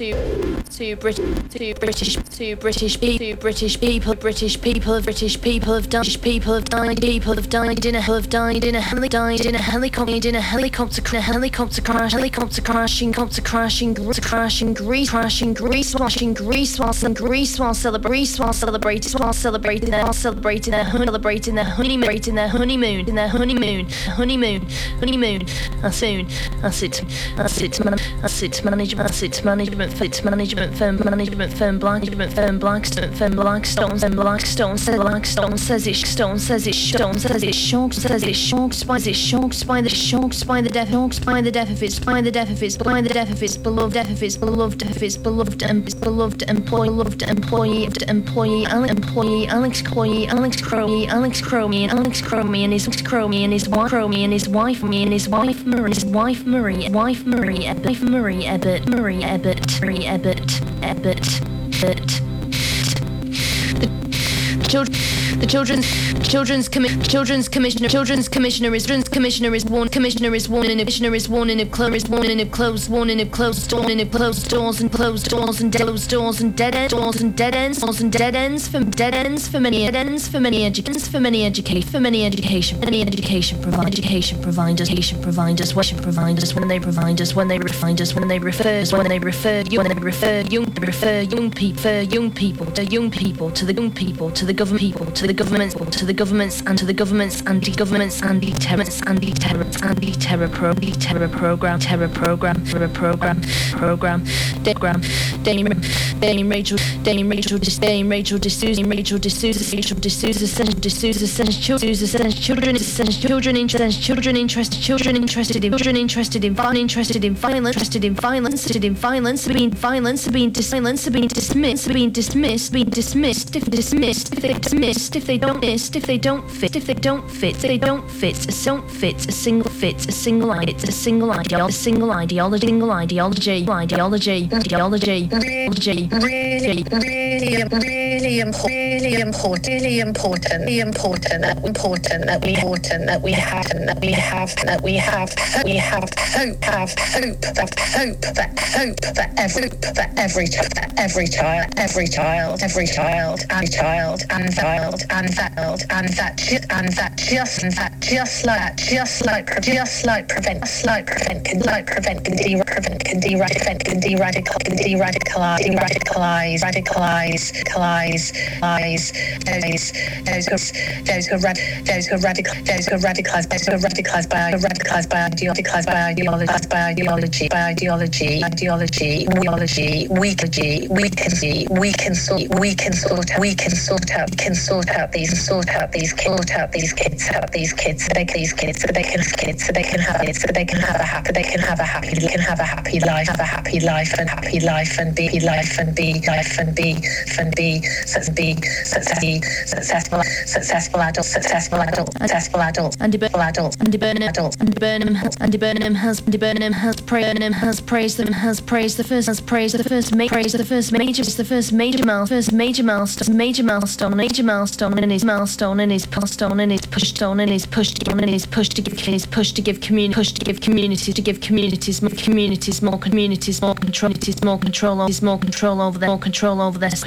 to British people have died, people have died in a helicopter crashing Greece while celebrating their honeymoon. Management firm Blackstone says it's shocked by the death of his beloved employee Alex Cromie and his wife Marie Ebbett. The children's commissioner is warning of closed doors and dead ends for many education providers when they refer young people to the government's anti-terror program. Dame Rachel D'Souza sends children interested in violence being dismissed if they don't fit a single ideology. Really important that every child those who are radicalized by ideology. We can sort out these kids so they can have a happy life and be successful adults. Andy Burnham has praised the first major milestone and is pushed to give communities more control over their